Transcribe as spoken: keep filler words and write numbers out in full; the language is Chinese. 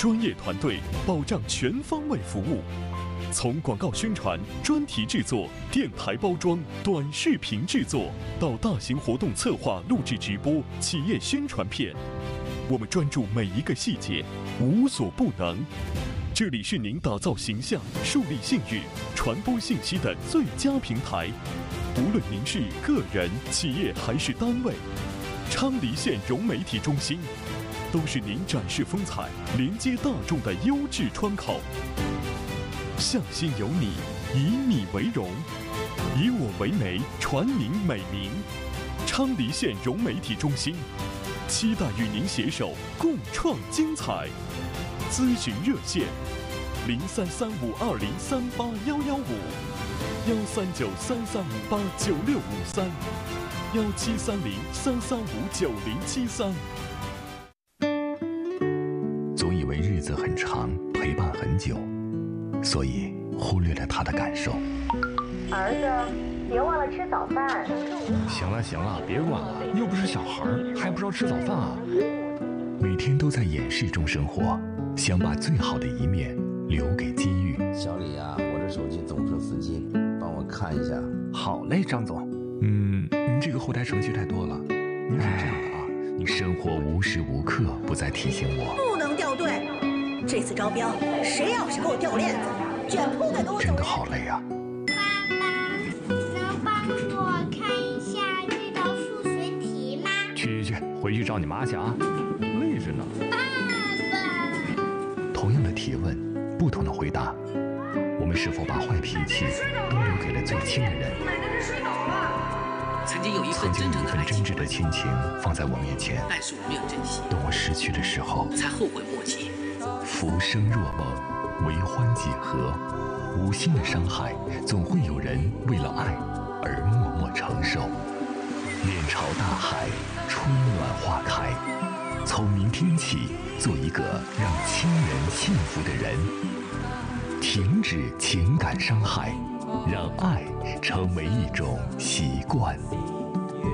专业团队保障全方位服务。从广告宣传、专题制作、电台包装、短视频制作，到大型活动策划、录制直播、企业宣传片，我们专注每一个细节，无所不能。这里是您打造形象、树立信誉、传播信息的最佳平台。无论您是个人、企业还是单位，昌黎县融媒体中心都是您展示风采、连接大众的优质窗口。向心有你，以你为荣，以我为媒，传您美名。昌黎县融媒体中心，期待与您携手共创精彩。咨询热线：零三三五二零三八幺幺五，幺三九三三五八九六五三，幺七三零三三五九零七三。 总以为日子很长，陪伴很久，所以忽略了他的感受。 儿子，别忘了吃早饭。 行了行了，别管了，又不是小孩，还不知道吃早饭啊？ 每天都在掩饰中生活，想把最好的一面留给机遇。 小李啊，我这手机总出死机，帮我看一下。 好嘞，张总。 嗯，您这个后台程序太多了。您是这样的啊，你生活无时无刻不在提醒我， 不能掉队。这次招标，谁要是给我掉链子，卷铺盖给我走人。 真的好累啊。 爸爸，能帮我看一下这道数学题吗？ 去去去，回去找你妈去啊，累着呢。 爸爸。 同样的提问，不同的回答，我们是否把坏脾气都留给了最亲的人？ 曾经有一份曾经有一真正的爱份真挚的亲情放在我面前， 但是我没有珍惜， 等我失去的时候， 才后悔莫及。 浮生若梦，为欢几何？无心的伤害，总会有人为了爱而默默承受。面朝大海，春暖花开。从明天起，做一个让亲人幸福的人。停止情感伤害，让爱成为一种习惯。